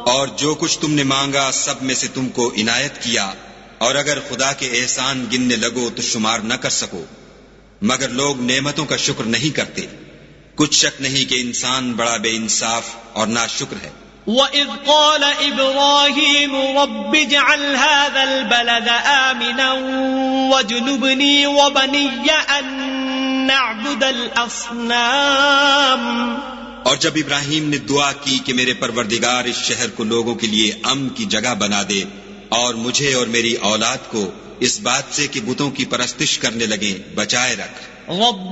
और जो कुछ तुमने मांगा सब में से तुमको इनायत किया, और अगर खुदा के एहसान गिनने लगो तो शुमार न कर सको, मगर लोग नेमतों का शुक्र नहीं करते। कुछ शक नहीं कि इंसान बड़ा बेइंसाफ और नाशुक्र है। وَإِذْ قَالَ إِبْرَاهِيمُ رَبِّ اجْعَلْ هَذَا الْبَلَدَ آمِنًا وَاجْنُبْنِي وَبَنِيَّ أَن نَّعْبُدَ الْأَصْنَامَ। और जब इब्राहिम ने दुआ की कि मेरे परवरदिगार इस शहर को लोगों के लिए अमन की जगह बना दे, और मुझे और मेरी औलाद को इस बात से कि बुतों की परस्तिश करने लगे बचाए रख।